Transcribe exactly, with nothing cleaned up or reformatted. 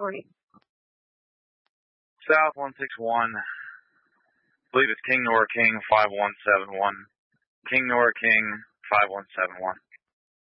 three. South one six one. I believe it's King Nora King five one seven one. King Nora King five one seven one.